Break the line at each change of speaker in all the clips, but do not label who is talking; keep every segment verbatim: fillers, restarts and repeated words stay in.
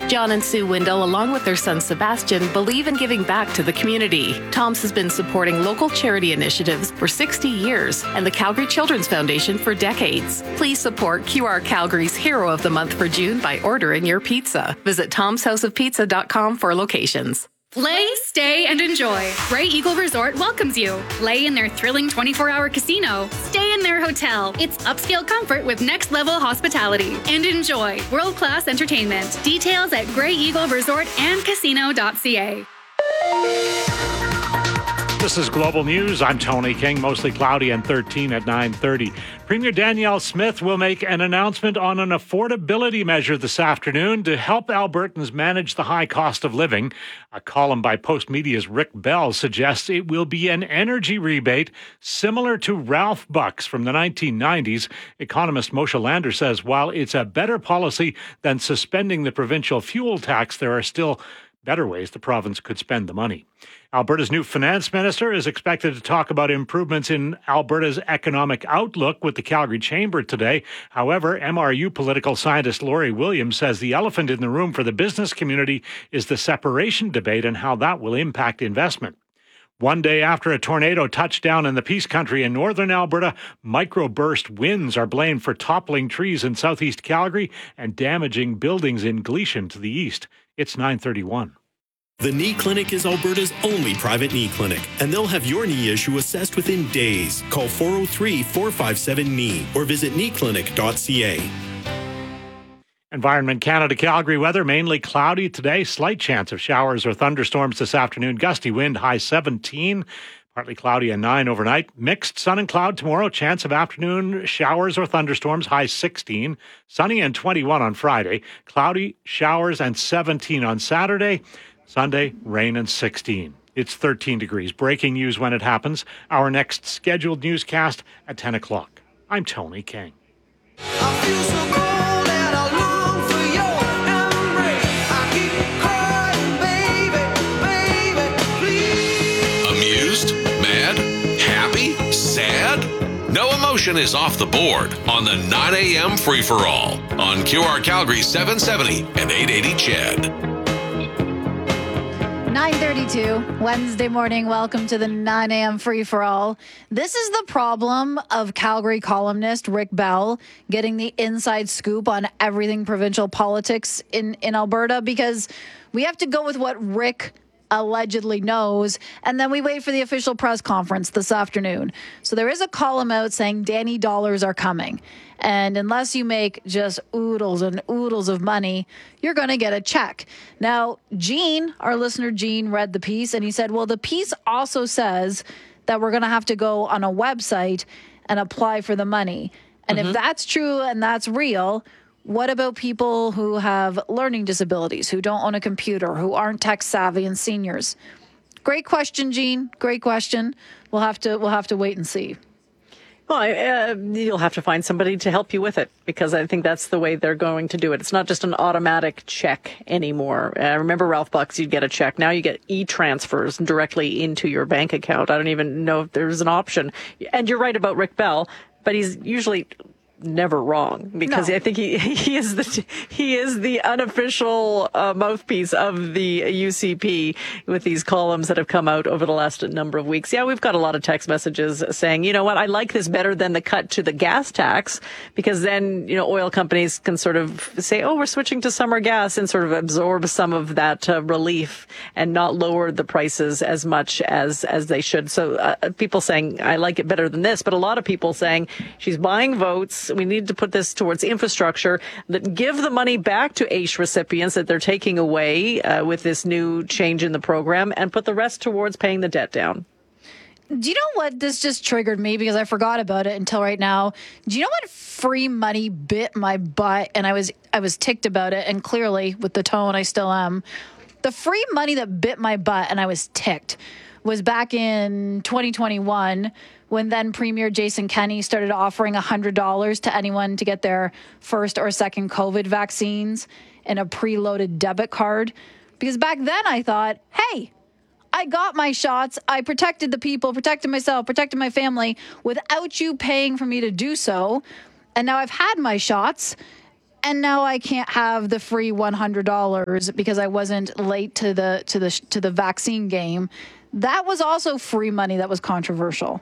John and Sue Windle, along with their son Sebastian, believe in giving back to the community. Tom's has been supporting local charity initiatives for sixty years and the Calgary Children's Foundation for decades. Please support Q R Calgary's Hero of the Month for June by ordering your pizza. Visit toms house of pizza dot com for locations.
Play, stay, and enjoy. Grey Eagle Resort welcomes you. Play in their thrilling twenty-four hour casino. Stay in their hotel. It's upscale comfort with next-level hospitality. And enjoy world-class entertainment. Details at grey eagle resort and casino dot c a.
This is Global News. I'm Tony King. Mostly cloudy and thirteen at nine thirty. Premier Danielle Smith will make an announcement on an affordability measure this afternoon to help Albertans manage the high cost of living. A column by Postmedia's Rick Bell suggests it will be an energy rebate similar to Ralph Bucks from the nineteen nineties. Economist Moshe Lander says while it's a better policy than suspending the provincial fuel tax, there are still better ways the province could spend the money. Alberta's new finance minister is expected to talk about improvements in Alberta's economic outlook with the Calgary Chamber today. However, M R U political scientist Laurie Williams says the elephant in the room for the business community is the separation debate and how that will impact investment. One day after a tornado touched down in the Peace Country in northern Alberta, microburst winds are blamed for toppling trees in southeast Calgary and damaging buildings in Gleason to the east. It's nine thirty-one.
The Knee Clinic is Alberta's only private knee clinic, and they'll have your knee issue assessed within days. Call four oh three, four five seven, K N E E or visit knee clinic dot c a.
Environment Canada Calgary weather, mainly cloudy today. Slight chance of showers or thunderstorms this afternoon. Gusty wind, high seventeen. Partly cloudy and nine overnight. Mixed sun and cloud tomorrow. Chance of afternoon showers or thunderstorms, high sixteen. Sunny and twenty-one on Friday. Cloudy, showers and seventeen on Saturday. Sunday, rain and sixteen. It's thirteen degrees. Breaking news when it happens. Our next scheduled newscast at ten o'clock. I'm Tony King.
I feel so cold and I long for your embrace. I keep crying, baby, baby, please.
Amused? Mad? Happy? Sad? No emotion is off the board on the nine a.m. free-for-all on Q R Calgary seven seventy and eight eighty C H E D.
nine thirty-two, Wednesday morning. Welcome to the nine a.m. free-for-all. This is the problem of Calgary columnist Rick Bell getting the inside scoop on everything provincial politics in, in Alberta, because we have to go with what Rick allegedly knows, and then we wait for the official press conference this afternoon. So there is a column out saying Danny dollars are coming. And unless you make just oodles and oodles of money, you're going to get a check. Now, Gene, our listener Gene, read the piece and he said, well, the piece also says that we're going to have to go on a website and apply for the money. And mm-hmm. if that's true and that's real, what about people who have learning disabilities, who don't own a computer, who aren't tech savvy, and seniors? Great question, Gene. Great question. We'll have to we'll have to wait and see.
Well, uh, you'll have to find somebody to help you with it, because I think that's the way they're going to do it. It's not just an automatic check anymore. Uh, remember Ralph Bucks, you'd get a check. Now you get e-transfers directly into your bank account. I don't even know if there's an option. And you're right about Rick Bell, but he's usually never wrong, because no. I think he he is the he is the unofficial uh, mouthpiece of the U C P with these columns that have come out over the last number of weeks. Yeah, we've got a lot of text messages saying, you know what, I like this better than the cut to the gas tax, because then, you know, oil companies can sort of say, oh, we're switching to summer gas, and sort of absorb some of that uh, relief and not lower the prices as much as as they should. So uh, people saying, I like it better than this, but a lot of people saying she's buying votes. We need to put this towards infrastructure, that give the money back to A I S H recipients that they're taking away uh, with this new change in the program, and put the rest towards paying the debt down.
Do you know what this just triggered me, because I forgot about it until right now? Do you know what free money bit my butt, and I was I was ticked about it, and clearly with the tone I still am. The free money that bit my butt and I was ticked was back in twenty twenty-one, when then Premier Jason Kenney started offering one hundred dollars to anyone to get their first or second COVID vaccines and a preloaded debit card. Because back then I thought, hey, I got my shots. I protected the people, protected myself, protected my family without you paying for me to do so. And now I've had my shots, and now I can't have the free one hundred dollars because I wasn't late to the to the to the vaccine game. That was also free money that was controversial.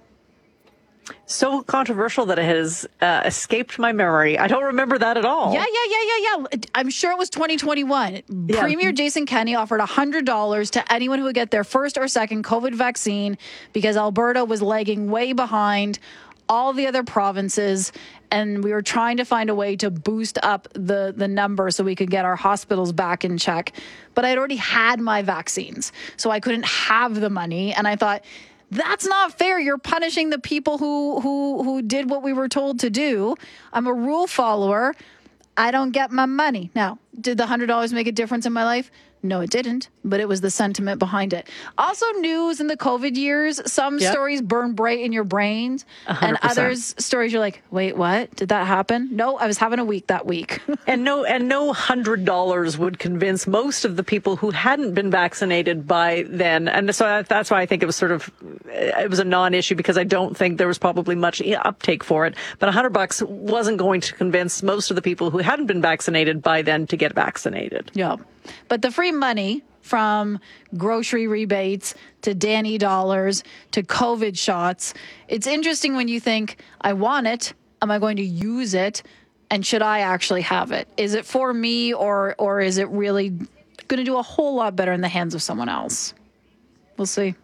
So controversial that it has uh, escaped my memory. I don't remember that at all.
Yeah, yeah, yeah, yeah, yeah. I'm sure it was twenty twenty-one.
Yeah.
Premier Jason Kenney offered one hundred dollars to anyone who would get their first or second COVID vaccine because Alberta was lagging way behind all the other provinces, and we were trying to find a way to boost up the, the number so we could get our hospitals back in check. But I'd already had my vaccines, so I couldn't have the money. And I thought, that's not fair. You're punishing the people who who who did what we were told to do. I'm a rule follower. I don't get my money. Now, did the one hundred dollars make a difference in my life? No, it didn't, but it was the sentiment behind it. Also, news in the COVID years, some
Yep.
stories burn bright in your brains,
one hundred
and
percent.
others stories you're like, wait, what? Did that happen? No, I was having a week that week.
And no, and no hundred dollars would convince most of the people who hadn't been vaccinated by then. And so that- that's why I think it was sort of, it was a non-issue because I don't think there was probably much uptake for it. But a hundred bucks wasn't going to convince most of the people who hadn't been vaccinated by then to get vaccinated.
Yeah. But the free money from grocery rebates to Danny dollars to COVID shots, it's interesting when you think, I want it. Am I going to use it? And should I actually have it? Is it for me, or or is it really going to do a whole lot better in the hands of someone else? We'll see.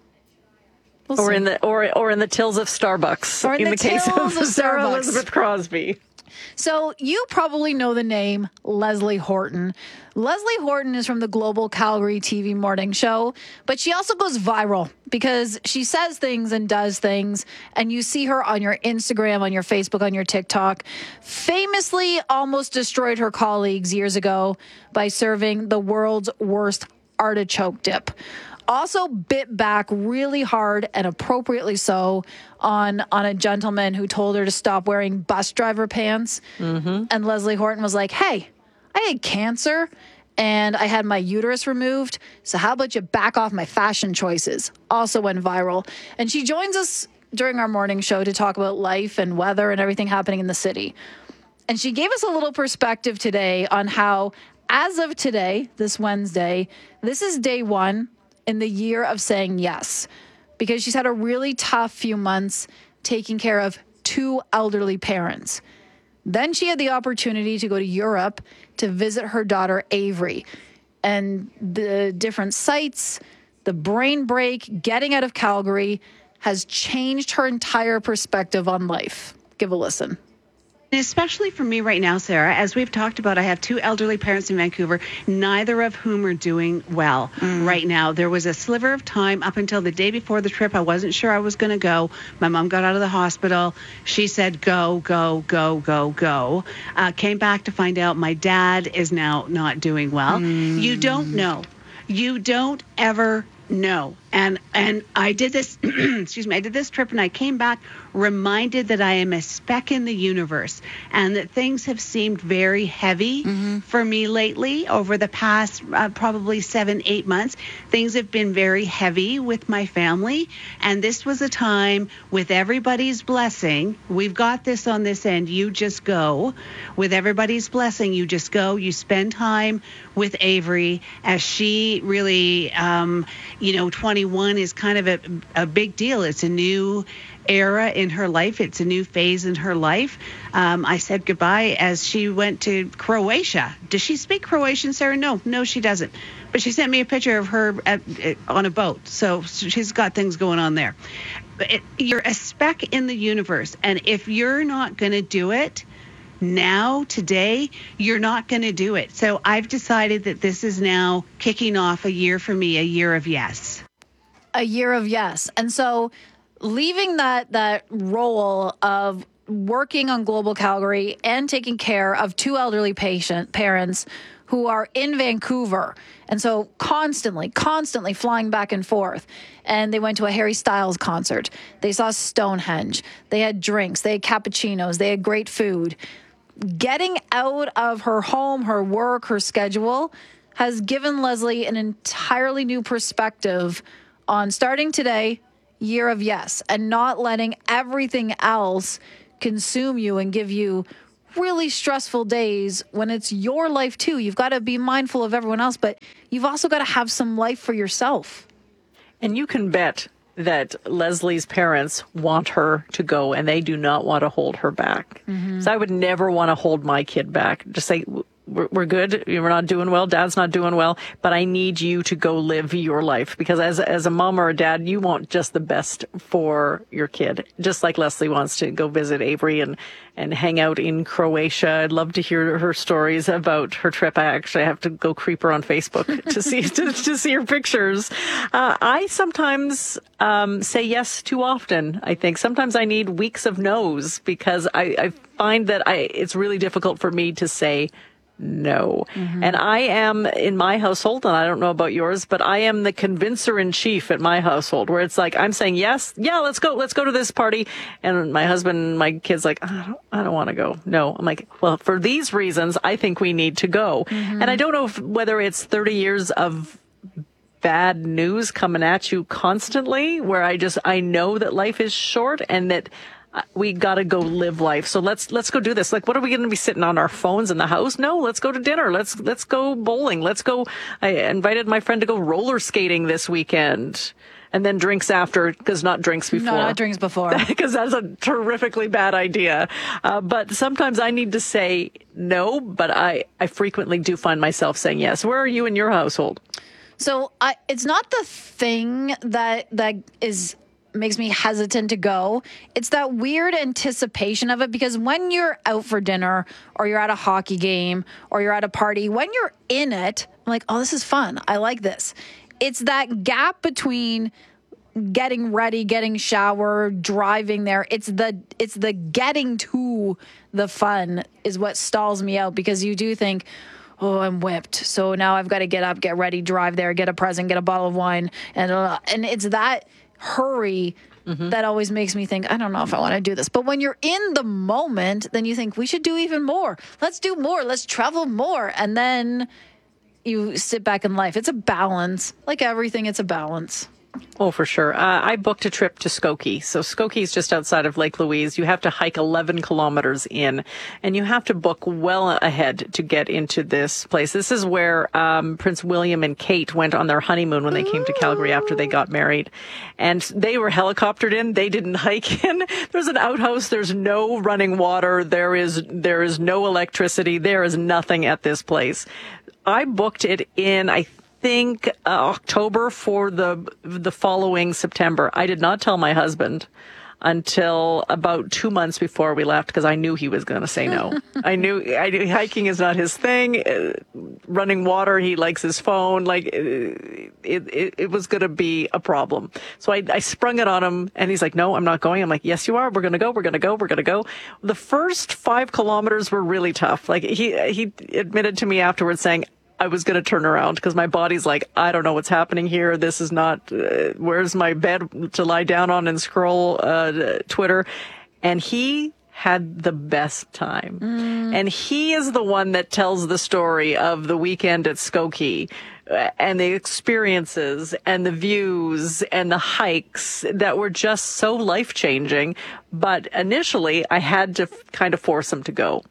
We'll
Or
see.
in the or or in the tills of Starbucks.
Or in the
case
tills
of
of
Sarah
Starbucks.
Elizabeth Crosby.
So you probably know the name Leslie Horton. Leslie Horton is from the Global Calgary T V morning show, but she also goes viral because she says things and does things, and you see her on your Instagram, on your Facebook, on your TikTok. Famously almost destroyed her colleagues years ago by serving the world's worst artichoke dip. Also bit back really hard, and appropriately so, on on a gentleman who told her to stop wearing bus driver pants. Mm-hmm. And Leslie Horton was like, hey, I had cancer and I had my uterus removed, so how about you back off my fashion choices? Also went viral. And she joins us during our morning show to talk about life and weather and everything happening in the city. And she gave us a little perspective today on how, as of today, this Wednesday, this is day one in the year of saying yes, because she's had a really tough few months taking care of two elderly parents. Then she had the opportunity to go to Europe to visit her daughter Avery, and the different sights, the brain break, getting out of Calgary has changed her entire perspective on life. Give a listen.
Especially for me right now, Sarah, as we've talked about, I have two elderly parents in Vancouver, neither of whom are doing well right now. There was a sliver of time up until the day before the trip. I wasn't sure I was going to go. My mom got out of the hospital. She said, go, go, go, go, go. Uh, came back to find out my dad is now not doing well. You don't know. You don't ever know. And and I did this, excuse me, I did this trip and I came back reminded that I am a speck in the universe and that things have seemed very heavy mm-hmm. for me lately over the past uh, probably seven, eight months. Things have been very heavy with my family. And this was a time with everybody's blessing. We've got this on this end. You just go. With everybody's blessing, you just go. You spend time with Avery as she really, um, you know, twenty-one is kind of a, a big deal. It's a new era in her life. It's a new phase in her life. Um, I said goodbye as she went to Croatia. Does she speak Croatian, Sarah? No, no, she doesn't. But she sent me a picture of her at, at, on a boat. So she's got things going on there. But it, you're a speck in the universe. And if you're not going to do it now, today, you're not going to do it. So I've decided that this is now kicking off a year for me, a year of yes.
A year of yes. And so leaving that that role of working on Global Calgary and taking care of two elderly patient parents who are in Vancouver. And so constantly, constantly flying back and forth. And they went to a Harry Styles concert. They saw Stonehenge. They had drinks. They had cappuccinos. They had great food. Getting out of her home, her work, her schedule has given Leslie an entirely new perspective on starting today, year of yes, and not letting everything else consume you and give you really stressful days when it's your life too. You've got to be mindful of everyone else, but you've also got to have some life for yourself.
And you can bet that Leslie's parents want her to go, and they do not want to hold her back. Mm-hmm. So I would never want to hold my kid back. Just say, we're, we're good. We're not doing well. Dad's not doing well, but I need you to go live your life, because as as a mom or a dad, you want just the best for your kid. Just like Leslie wants to go visit Avery and and hang out in Croatia. I'd love to hear her stories about her trip. I actually have to go creep her on Facebook to see to, to see her pictures. Uh, I sometimes um, say yes too often. I think sometimes I need weeks of no's, because I, I find that I it's really difficult for me to say no. Mm-hmm. And I am in my household, and I don't know about yours, but I am the convincer in chief at my household, where it's like, I'm saying, yes, yeah, let's go, let's go to this party. And my husband, my kid's like, I don't, I don't want to go. No. I'm like, well, for these reasons, I think we need to go. Mm-hmm. And I don't know if, whether it's thirty years of bad news coming at you constantly, where I just, I know that life is short and that we got to go live life. So let's, let's go do this. Like, what are we going to be sitting on our phones in the house? No, let's go to dinner. Let's, let's go bowling. Let's go. I invited my friend to go roller skating this weekend, and then drinks after, because not drinks before.
No, not drinks before.
Because that's a terrifically bad idea. Uh, but sometimes I need to say no, but I, I frequently do find myself saying yes. Where are you in your household?
So I, it's not the thing that, that is, makes me hesitant to go. It's that weird anticipation of it, because when you're out for dinner or you're at a hockey game or you're at a party, when you're in it, I'm like, oh, this is fun. I like this. It's that gap between getting ready, getting showered, driving there. It's the it's the getting to the fun is what stalls me out, because you do think, oh, I'm whipped. So now I've got to get up, get ready, drive there, get a present, get a bottle of wine. And, uh, and it's that hurry mm-hmm. that always makes me think, I don't know if I want to do this. But when you're in the moment, then you think we should do even more. Let's do more. Let's travel more. And then you sit back in life. It's a balance. Like everything, it's a balance.
Oh, for sure. Uh, I booked a trip to Skokie. So Skokie is just outside of Lake Louise. You have to hike eleven kilometers in, and you have to book well ahead to get into this place. This is where um, Prince William and Kate went on their honeymoon when they came to Calgary after they got married. And they were helicoptered in. They didn't hike in. There's an outhouse. There's no running water. There is, there is no electricity. There is nothing at this place. I booked it in, I think uh, October for the the following September. I did not tell my husband until about two months before we left, because I knew he was going to say no. I knew, I knew hiking is not his thing. Uh, running water, he likes his phone. Like it, it, it was going to be a problem. So I, I sprung it on him, and he's like, "No, I'm not going." I'm like, "Yes, you are. We're going to go. We're going to go. We're going to go." The first five kilometers were really tough. Like he he admitted to me afterwards, saying, I was going to turn around because my body's like, I don't know what's happening here. This is not, uh, where's my bed to lie down on and scroll uh, Twitter? And he had the best time. Mm. And he is the one that tells the story of the weekend at Skokie and the experiences and the views and the hikes that were just so life-changing. But initially, I had to kind of force him to go.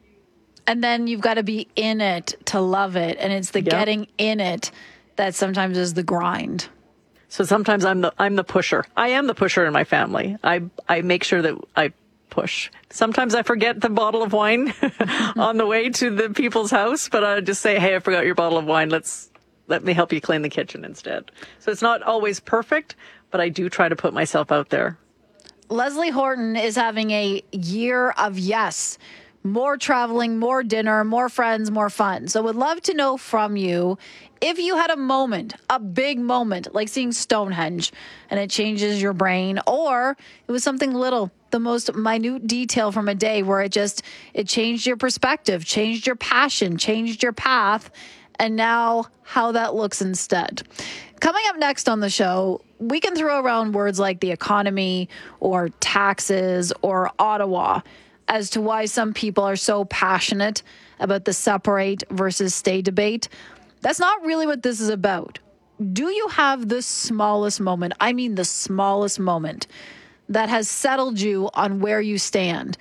And then you've got to be in it to love it. And it's the yep. getting in it that sometimes is the grind.
So sometimes I'm the I'm the pusher. I am the pusher in my family. I I make sure that I push. Sometimes I forget the bottle of wine on the way to the people's house, but I just say, hey, I forgot your bottle of wine. Let's let me help you clean the kitchen instead. So it's not always perfect, but I do try to put myself out there.
Leslie Horton is having a year of yes. More traveling, more dinner, more friends, more fun. So would love to know from you if you had a moment, a big moment, like seeing Stonehenge and it changes your brain, or it was something little, the most minute detail from a day where it just, it changed your perspective, changed your passion, changed your path, and now how that looks instead. Coming up next on the show, we can throw around words like the economy or taxes or Ottawa as to why some people are so passionate about the separate versus stay debate. That's not really what this is about. Do you have the smallest moment, I mean the smallest moment, that has settled you on where you stand?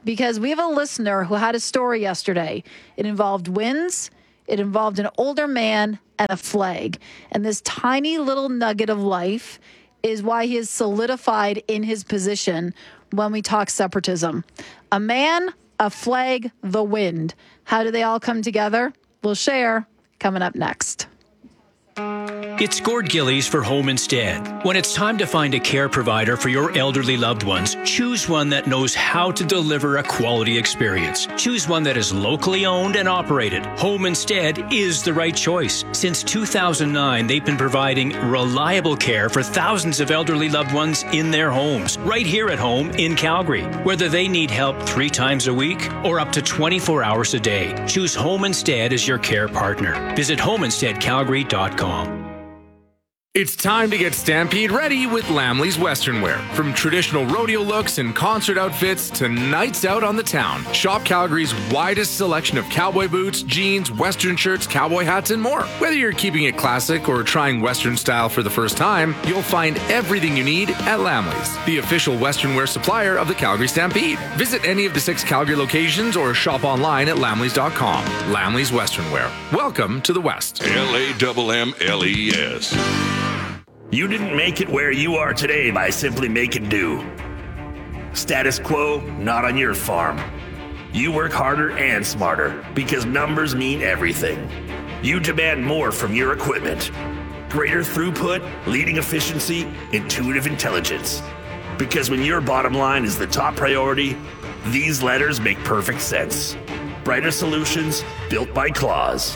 because we have a listener who had a story yesterday. It involved winds, it involved an older man, and a flag. And this tiny little nugget of life is why he is solidified in his position when we talk separatism. A man, a flag, the wind. How do they all come together? We'll share coming up next.
It's Gord Gillies for Home Instead. When it's time to find a care provider for your elderly loved ones, choose one that knows how to deliver a quality experience. Choose one that is locally owned and operated. Home Instead is the right choice. Since two thousand nine, they've been providing reliable care for thousands of elderly loved ones in their homes, right here at home in Calgary. Whether they need help three times a week or up to twenty-four hours a day, choose Home Instead as your care partner. Visit homeinstead calgary dot com.
It's time to get Stampede ready with Lamley's Western Wear. From traditional rodeo looks and concert outfits to nights out on the town, shop Calgary's widest selection of cowboy boots, jeans, Western shirts, cowboy hats, and more. Whether you're keeping it classic or trying Western style for the first time, you'll find everything you need at Lamley's, the official Western wear supplier of the Calgary Stampede. Visit any of the six Calgary locations or shop online at lamleys dot com. Lamley's Western Wear. Welcome to the West.
L A M M L E S.
You didn't make it where you are today by simply making do. Status quo, not on your farm. You work harder and smarter because numbers mean everything. You demand more from your equipment. Greater throughput, leading efficiency, intuitive intelligence. Because when your bottom line is the top priority, these letters make perfect sense. Brighter solutions built by Claws.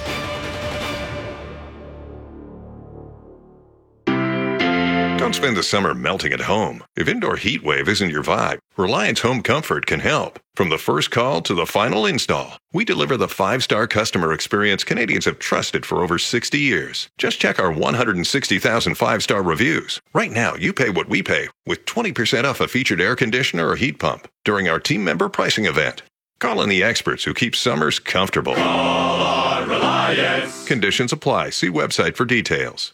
Don't spend the summer melting at home. If indoor heat wave isn't your vibe, Reliance Home Comfort can help. From the first call to the final install, we deliver the five-star customer experience Canadians have trusted for over sixty years. Just check our one hundred sixty thousand five-star reviews. Right now, you pay what we pay with twenty percent off a featured air conditioner or heat pump during our team member pricing event. Call in the experts who keep summers comfortable.
Call on Reliance.
Conditions apply. See website for details.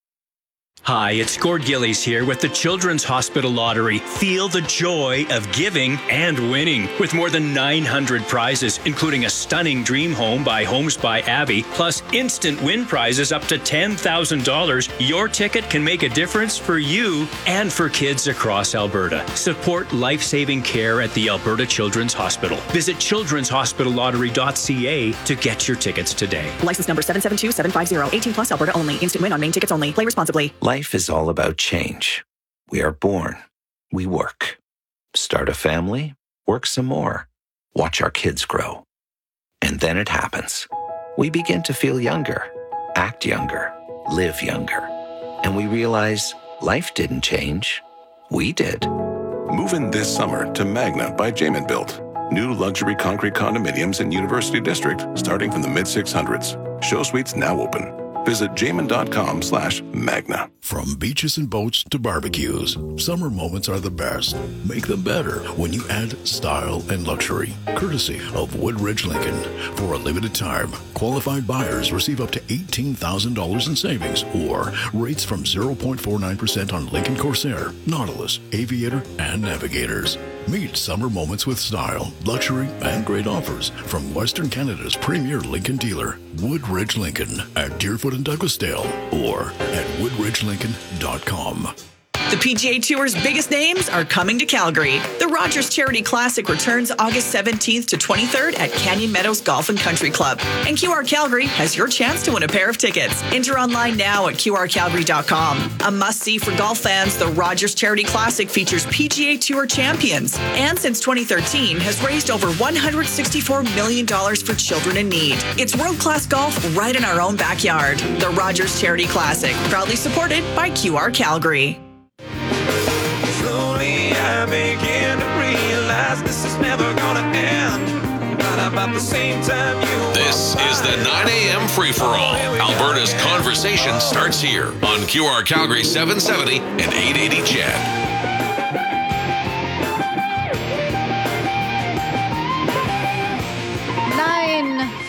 Hi, it's Gord Gillies here with the Children's Hospital Lottery. Feel the joy of giving and winning. With more than nine hundred prizes, including a stunning dream home by Homes by Abby, plus instant win prizes up to ten thousand dollars, your ticket can make a difference for you and for kids across Alberta. Support life-saving care at the Alberta Children's Hospital. Visit children's hospital lottery dot c a to get your tickets today.
License number seven seven two seven five zero. eighteen plus Alberta only. Instant win on main tickets only. Play responsibly.
Life is all about change. We are born. We work. Start a family. Work some more. Watch our kids grow. And then it happens. We begin to feel younger, act younger, live younger. And we realize life didn't change. We did.
Move in this summer to Magna by Jamin Built. New luxury concrete condominiums in University District starting from the mid six hundreds. Show suites now open. Visit jamin.com slash magna.
From beaches and boats to barbecues, summer moments are the best. Make them better when you add style and luxury. Courtesy of Woodridge Lincoln. For a limited time, qualified buyers receive up to eighteen thousand dollars in savings or rates from zero point four nine percent on Lincoln Corsair, Nautilus, Aviator, and Navigators. Meet summer moments with style, luxury, and great offers from Western Canada's premier Lincoln dealer, Woodridge Lincoln, at Deerfoot and Douglasdale, or at woodridge lincoln dot com.
The P G A Tour's biggest names are coming to Calgary. The Rogers Charity Classic returns August seventeenth to twenty-third at Canyon Meadows Golf and Country Club. And Q R Calgary has your chance to win a pair of tickets. Enter online now at q r calgary dot com. A must-see for golf fans, the Rogers Charity Classic features P G A Tour champions. And since twenty thirteen, has raised over one hundred sixty-four million dollars for children in need. It's world-class golf right in our own backyard. The Rogers Charity Classic, proudly supported by Q R Calgary.
Slowly I begin to realize this is never gonna end. Right about the same time you
This is the nine a.m. free-for-all. Alberta's conversation starts here on Q R Calgary seven seventy and eight eighty C H E D.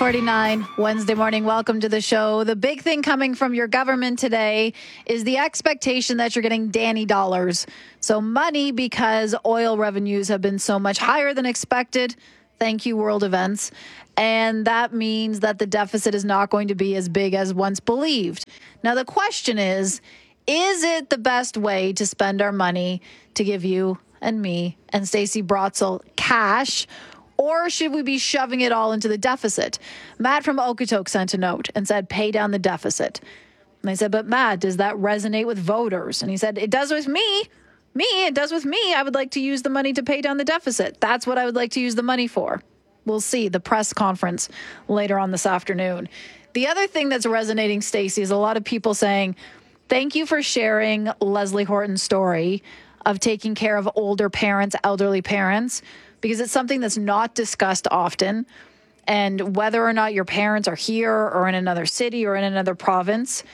forty-nine, Wednesday morning. Welcome to the show. The big thing coming from your government today is the expectation that you're getting Danny dollars. So money because oil revenues have been so much higher than expected. Thank you, world events. And that means that the deficit is not going to be as big as once believed. Now, the question is, is it the best way to spend our money to give you and me and Stacey Brotzel cash, or should we be shoving it all into the deficit? Matt from Okotoks sent a note and said, pay down the deficit. And I said, but Matt, does that resonate with voters? And he said, it does with me. Me, it does with me. I would like to use the money to pay down the deficit. That's what I would like to use the money for. We'll see the press conference later on this afternoon. The other thing that's resonating, Stacey, is a lot of people saying, thank you for sharing Leslie Horton's story of taking care of older parents, elderly parents, because it's something that's not discussed often. And whether or not your parents are here or in another city or in another province,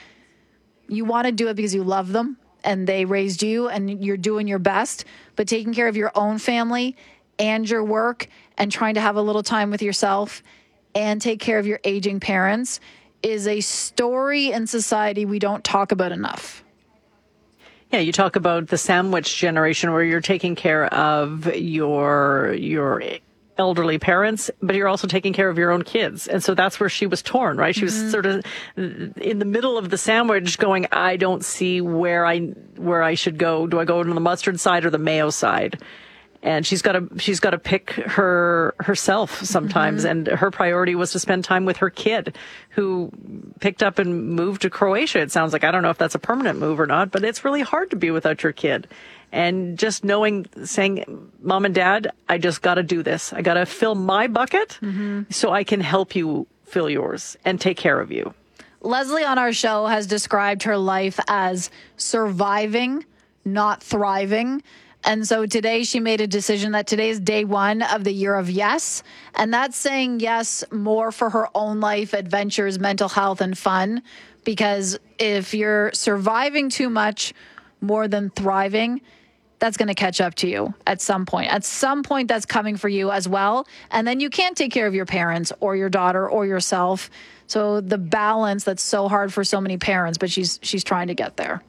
you want to do it because you love them and they raised you and you're doing your best. But taking care of your own family and your work and trying to have a little time with yourself and take care of your aging parents is a story in society we don't talk about enough.
Yeah, you talk about the sandwich generation where you're taking care of your your elderly parents, but you're also taking care of your own kids. And so that's where she was torn, right? She mm-hmm. was sort of in the middle of the sandwich going, I don't see where I where I should go. Do I go to the mustard side or the mayo side? And she's got to she's got to pick her herself sometimes. Mm-hmm. And her priority was to spend time with her kid, who picked up and moved to Croatia. It sounds like, I don't know if that's a permanent move or not, but it's really hard to be without your kid. And just knowing, saying, Mom and Dad, I just got to do this. I got to fill my bucket mm-hmm. so I can help you fill yours and take care of you.
Leslie on our show has described her life as surviving, not thriving. And so today she made a decision that today is day one of the year of yes. And that's saying yes more for her own life, adventures, mental health, and fun. Because if you're surviving too much more than thriving, that's going to catch up to you at some point. At some point, that's coming for you as well. And then you can't take care of your parents or your daughter or yourself. So the balance that's so hard for so many parents, but she's she's trying to get there.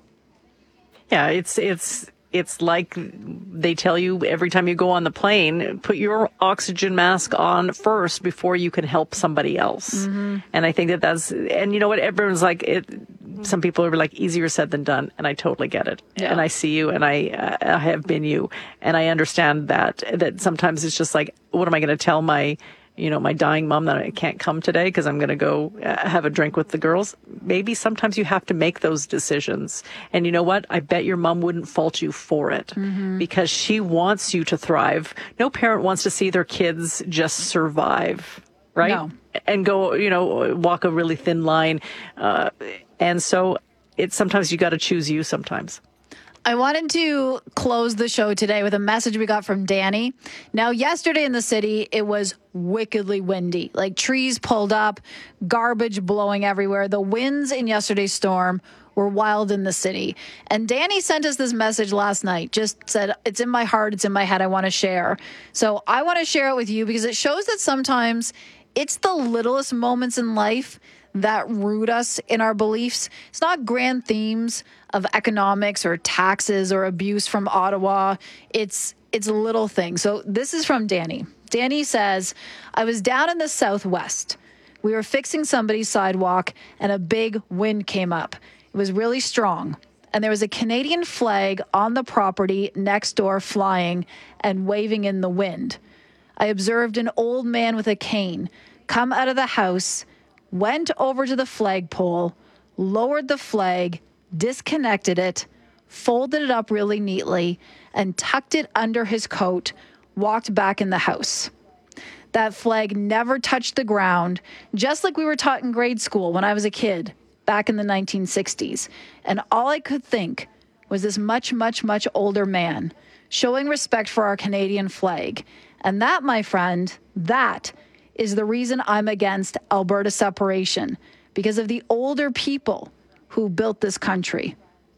Yeah, it's it's... It's like they tell you every time you go on the plane, put your oxygen mask on first before you can help somebody else. Mm-hmm. And I think that that's, and you know what, everyone's like, it. Some people are like, easier said than done. And I totally get it. Yeah. And I see you and I, uh, I have been you. And I understand that, that sometimes it's just like, what am I going to tell my, you know, my dying mom that I can't come today because I'm going to go uh, have a drink with the girls? Maybe sometimes you have to make those decisions. And you know what? I bet your mom wouldn't fault you for it mm-hmm. because she wants you to thrive. No parent wants to see their kids just survive, right?
No.
And go, you know, walk a really thin line. Uh, and so it's sometimes you got to choose you sometimes.
I wanted to close the show today with a message we got from Danny. Now, yesterday in the city, it was wickedly windy, like trees pulled up, garbage blowing everywhere. The winds in yesterday's storm were wild in the city. And Danny sent us this message last night, just said, it's in my heart, it's in my head, I want to share. So I want to share it with you because it shows that sometimes it's the littlest moments in life that root us in our beliefs. It's not grand themes of economics or taxes or abuse from Ottawa. It's it's little things. So this is from Danny. Danny says, I was down in the Southwest. We were fixing somebody's sidewalk and a big wind came up. It was really strong. And there was a Canadian flag on the property next door flying and waving in the wind. I observed an old man with a cane come out of the house, went over to the flagpole, lowered the flag, disconnected it, folded it up really neatly, and tucked it under his coat, walked back in the house. That flag never touched the ground, just like we were taught in grade school when I was a kid, back in the nineteen sixties. And all I could think was this much, much, much older man showing respect for our Canadian flag. And that, my friend, that is the reason I'm against Alberta separation, because of the older people who built this country.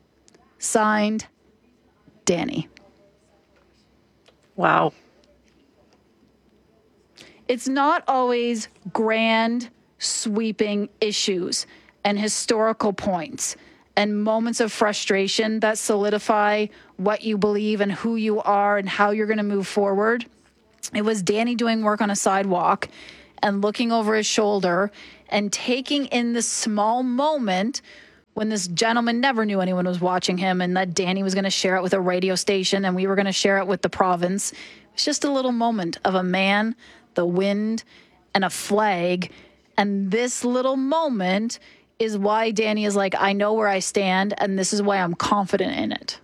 Signed, Danny.
Wow.
it's not always grand, sweeping issues and historical points and moments of frustration that solidify what you believe and who you are and how you're going to move forward. It was Danny doing work on a sidewalk and looking over his shoulder and taking in the small moment when this gentleman never knew anyone was watching him and that Danny was going to share it with a radio station and we were going to share it with the province. It's just a little moment of a man, the wind, and a flag. And this little moment is why Danny is like, I know where I stand, and this is why I'm confident in it.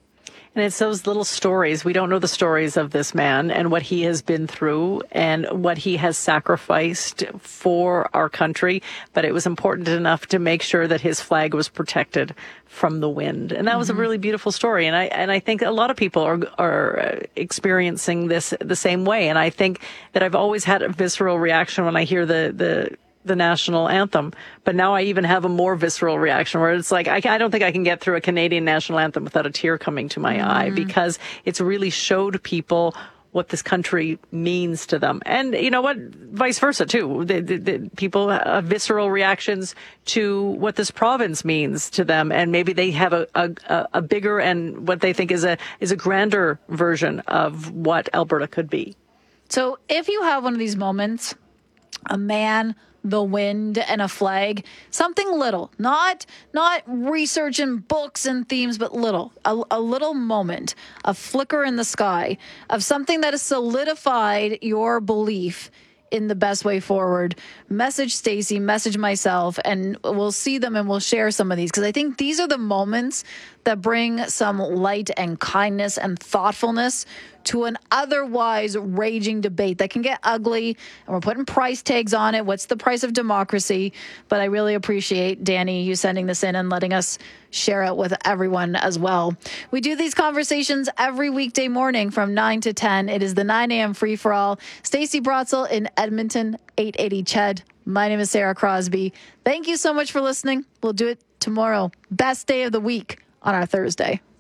And it's those little stories. We don't know the stories of this man and what he has been through and what he has sacrificed for our country. But it was important enough to make sure that his flag was protected from the wind. And that mm-hmm. was a really beautiful story. And I and I think a lot of people are are experiencing this the same way. And I think that I've always had a visceral reaction when I hear the the the national anthem, but now I even have a more visceral reaction where it's like, I, I don't think I can get through a Canadian national anthem without a tear coming to my mm. eye, because it's really showed people what this country means to them. And you know what, vice versa too. The, the, the people have visceral reactions to what this province means to them. And maybe they have a, a, a bigger and what they think is a, is a grander version of what Alberta could be.
So if you have one of these moments, a man, the wind, and a flag, something little, not not researching books and themes, but little, a, a little moment, a flicker in the sky of something that has solidified your belief in the best way forward. Message Stacey, message myself, and we'll see them and we'll share some of these, because I think these are the moments that bring some light and kindness and thoughtfulness to an otherwise raging debate that can get ugly, and we're putting price tags on it. What's the price of democracy? But I really appreciate, Danny, you sending this in and letting us share it with everyone as well. We do these conversations every weekday morning from nine to ten. It is the nine a.m. free-for-all. Stacey Brotzel in Edmonton, eight eighty C H E D. My name is Sarah Crosby. Thank you so much for listening. We'll do it tomorrow. Best day of the week on our Thursday.